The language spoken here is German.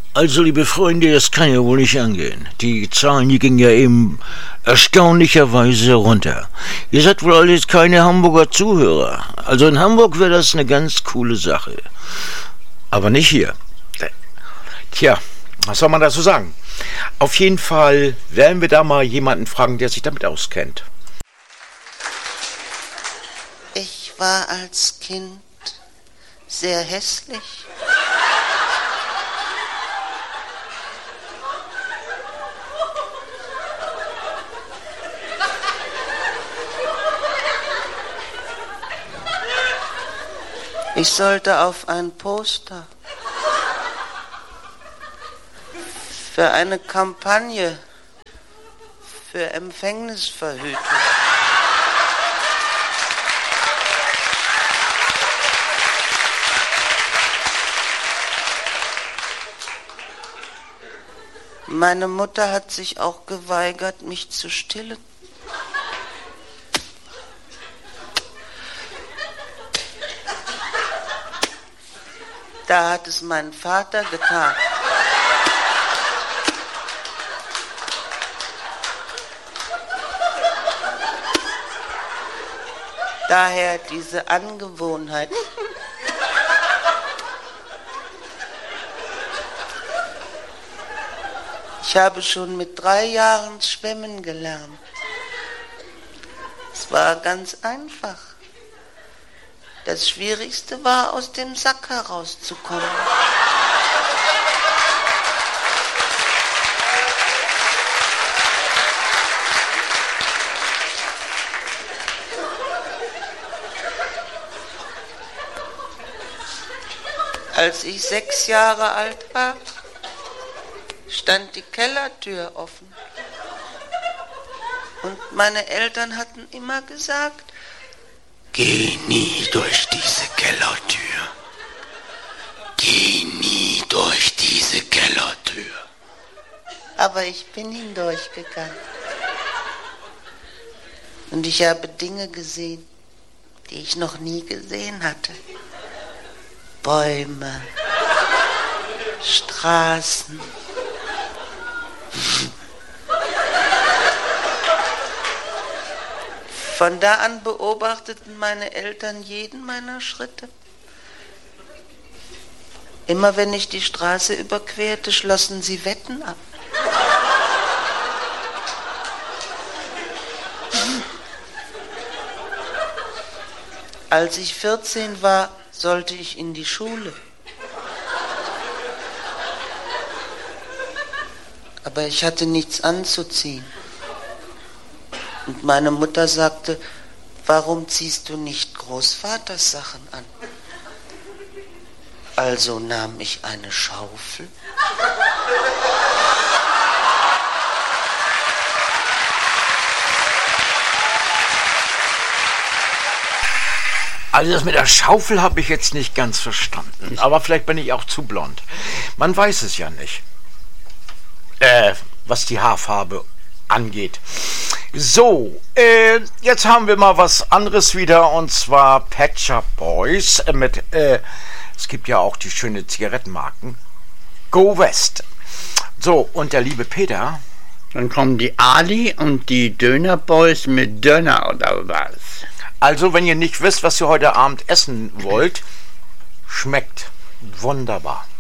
Also, liebe Freunde, das kann ja wohl nicht angehen. Die Zahlen, die gingen ja eben erstaunlicherweise runter. Ihr seid wohl alles keine Hamburger Zuhörer. Also in Hamburg wäre das eine ganz coole Sache. Aber nicht hier. Tja, was soll man dazu sagen? Auf jeden Fall werden wir da mal jemanden fragen, der sich damit auskennt. Ich war als Kind sehr hässlich. Ich sollte auf ein Poster für eine Kampagne für Empfängnisverhütung. Meine Mutter hat sich auch geweigert, mich zu stillen. Da hat es mein Vater getan. Daher diese Angewohnheit. Ich habe schon mit 3 Jahren schwimmen gelernt. Es war ganz einfach. Das Schwierigste war, aus dem Sack herauszukommen. Als ich 6 Jahre alt war, stand die Kellertür offen. Und meine Eltern hatten immer gesagt, geh nie durch diese Kellertür. Geh nie durch diese Kellertür. Aber ich bin hindurchgegangen. Und ich habe Dinge gesehen, die ich noch nie gesehen hatte. Bäume, Straßen. Von da an beobachteten meine Eltern jeden meiner Schritte. Immer wenn ich die Straße überquerte, schlossen sie Wetten ab. Als ich 14 war, sollte ich in die Schule. Aber ich hatte nichts anzuziehen. Und meine Mutter sagte, warum ziehst du nicht Großvaters Sachen an? Also nahm ich eine Schaufel. Also das mit der Schaufel habe ich jetzt nicht ganz verstanden. Aber vielleicht bin ich auch zu blond. Man weiß es ja nicht. Was die Haarfarbe angeht. So, jetzt haben wir mal was anderes wieder, und zwar Pet Shop Boys mit, es gibt ja auch die schöne Zigarettenmarken, Go West. So, und der liebe Peter. Dann kommen die Ali und die Döner Boys mit Döner oder was? Also, wenn ihr nicht wisst, was ihr heute Abend essen wollt, schmeckt wunderbar.